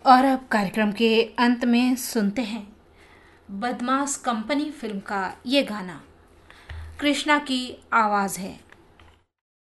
और अब कार्यक्रम के अंत में सुनते हैं बदमाश कंपनी फिल्म का ये गाना। कृष्णा की आवाज़ है।